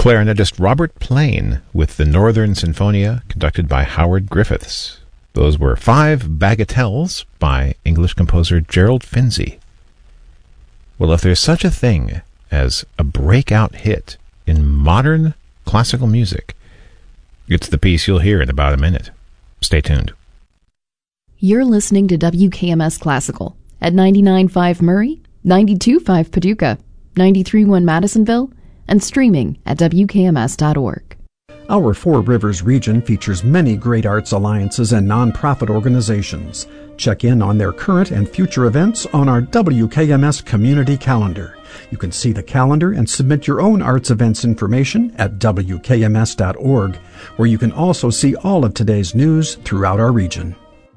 Clarinetist Robert Plain with the Northern Sinfonia, conducted by Howard Griffiths. Those were 5 bagatelles by English composer Gerald Finzi. Well, if there's such a thing as a breakout hit in modern classical music, it's the piece you'll hear in about a minute. Stay tuned. You're listening to WKMS Classical at 99.5 Murray, 92.5 Paducah, 93.1 Madisonville, and streaming at WKMS.org. Our Four Rivers region features many great arts alliances and nonprofit organizations. Check in on their current and future events on our WKMS community calendar. You can see the calendar and submit your own arts events information at WKMS.org, where you can also see all of today's news throughout our region.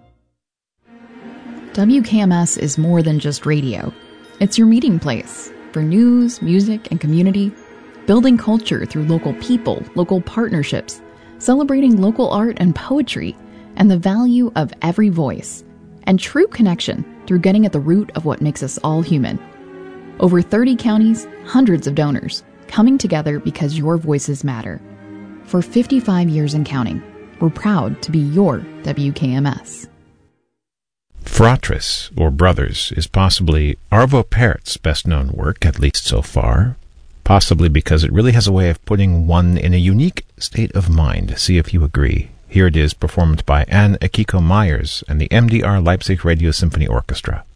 WKMS is more than just radio. It's your meeting place for news, music, and community, building culture through local people, local partnerships, celebrating local art and poetry, and the value of every voice, and true connection through getting at the root of what makes us all human. Over 30 counties, hundreds of donors, coming together because your voices matter. For 55 years and counting, we're proud to be your WKMS. Fratris, or Brothers, is possibly Arvo Pärt's best-known work, at least so far, possibly because it really has a way of putting one in a unique state of mind. See if you agree. Here it is, performed by Anne Akiko Myers and the MDR Leipzig Radio Symphony Orchestra.